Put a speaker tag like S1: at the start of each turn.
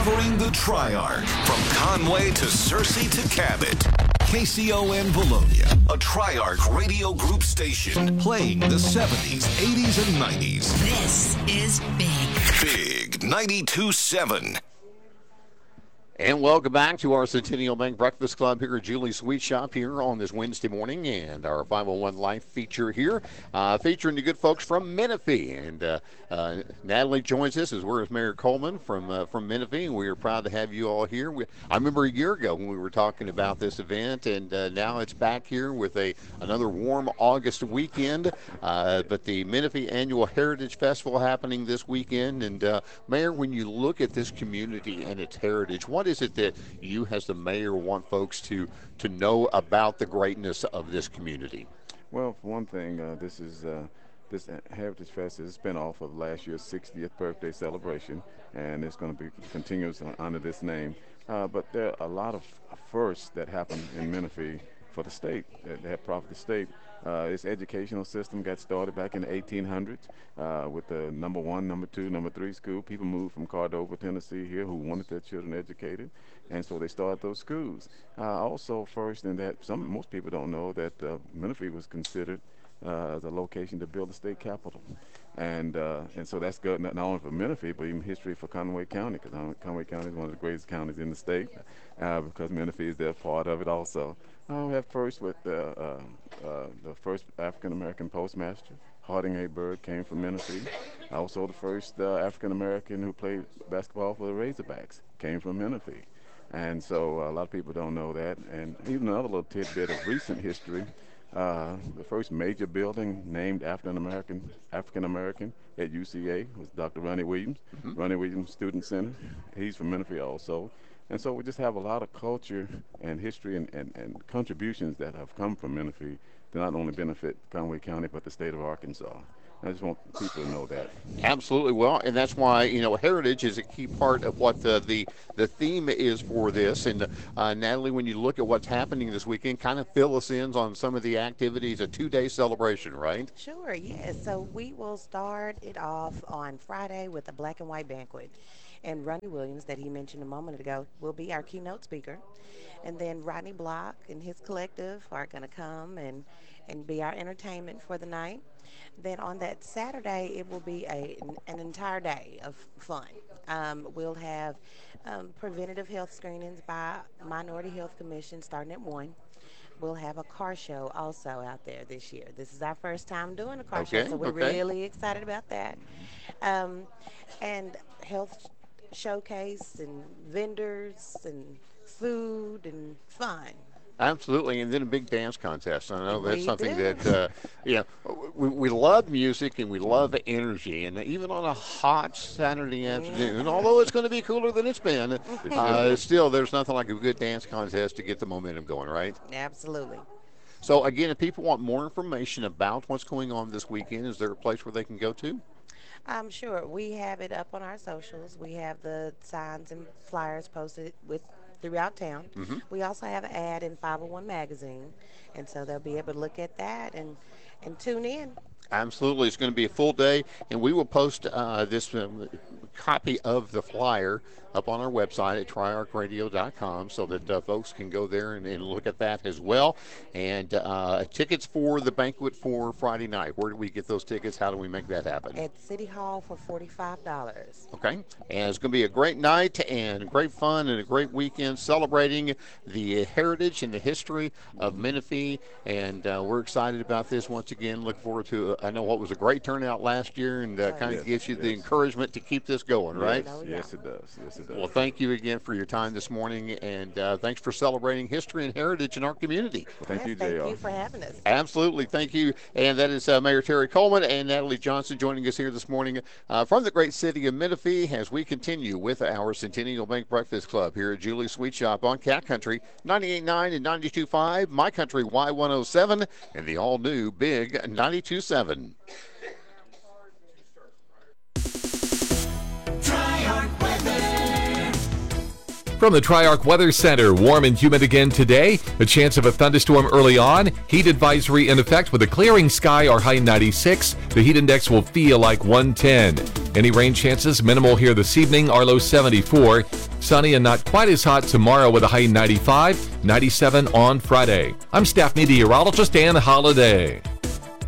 S1: Covering the Triarch from Conway to Searcy to Cabot. KCON Bologna, a Triarch Radio Group station playing the 70s, 80s, and 90s.
S2: This is Big.
S1: Big 92.7.
S3: And welcome back to our Centennial Bank Breakfast Club here at Julie's Sweet Shop here on this Wednesday morning, and our 501 Life feature here, featuring the good folks from Menifee. And Natalie joins us as we're with Mayor Coleman from Menifee, and we are proud to have you all here. I remember a year ago when we were talking about this event, and now it's back here with another warm August weekend. But the Menifee Annual Heritage Festival happening this weekend. And Mayor, when you look at this community and its heritage, what is it that you as the mayor want folks to know about the greatness of this community?
S4: Well, for one thing, this Heritage Fest is a spin-off of last year's 60th birthday celebration, and it's going to be continuous under this name. But there are a lot of firsts that happen in Menifee for the state, that have profited the state. This educational system got started back in the 1800s with the number 1, number 2, number 3 school. People moved from Cordova, Tennessee here who wanted their children educated, and so they started those schools. Also first in that, most people don't know that Menifee was considered as a location to build the state capitol. And so that's good not only for Menifee, but even history for Conway County, because Conway County is one of the greatest counties in the state, because Menifee is there part of it also. We have first with the first African-American postmaster. Harding A. Bird came from Menifee. Also the first African-American who played basketball for the Razorbacks came from Menifee. And so a lot of people don't know that. And even another little tidbit of recent history, the first major building named African-American at UCA was Dr. Ronnie Williams, Ronnie Williams Student Center. He's from Menifee also. And so we just have a lot of culture and history and contributions that have come from Menifee to not only benefit Conway County, but the state of Arkansas. I just want people to know that.
S3: Absolutely. Well, and that's why, heritage is a key part of what the theme is for this. And Natalie, when you look at what's happening this weekend, kind of fill us in on some of the activities, a 2-day celebration, right?
S5: Sure, yes. So we will start it off on Friday with a black and white banquet. And Ronnie Williams, that he mentioned a moment ago, will be our keynote speaker. And then Rodney Block and his collective are going to come and be our entertainment for the night. Then on that Saturday, it will be an entire day of fun. We'll have preventative health screenings by Minority Health Commission starting at 1. We'll have a car show also out there this year. This is our first time doing a car show, so we're really excited about that. And health showcase and vendors and food and fun.
S3: Absolutely, and then a big dance contest. I know that's something that, we love music and we love energy. And even on a hot Saturday afternoon, although it's going to be cooler than it's been, still there's nothing like a good dance contest to get the momentum going, right?
S5: Absolutely.
S3: So, again, if people want more information about what's going on this weekend, is there a place where they can go to?
S5: Sure. We have it up on our socials. We have the signs and flyers posted throughout town. We also have an ad in 501 Magazine, and so they'll be able to look at that and tune in.
S3: Absolutely. It's going to be a full day, and we will post this copy of the flyer up on our website at triarchradio.com so that folks can go there and look at that as well. And tickets for the banquet for Friday night. Where do we get those tickets? How do we make that happen?
S5: At City Hall for $45.
S3: Okay. And it's going to be a great night and great fun and a great weekend celebrating the heritage and the history of Menifee. And we're excited about this once again. Look forward to, I know what was a great turnout last year, and kind of gives you the encouragement to keep this going, right?
S4: Yes, it does. Yes, it does.
S3: Well, thank you again for your time this morning, and thanks for celebrating history and heritage in our community.
S4: Well, thank you, JR.
S5: Thank you for having us.
S3: Absolutely. Thank you. And that is Mayor Terry Coleman and Natalie Johnson joining us here this morning from the great city of Menifee as we continue with our Centennial Bank Breakfast Club here at Julie's Sweet Shop on Cat Country 98.9 and 92.5, My Country Y107, and the all-new Big 92.7.
S6: From the Tri-Arc Weather Center, warm and humid again today. A chance of a thunderstorm early on. Heat advisory in effect with a clearing sky, our high 96. The heat index will feel like 110. Any rain chances minimal here this evening, our low 74. Sunny and not quite as hot tomorrow with a high 95, 97 on Friday. I'm staff meteorologist Dan Holliday.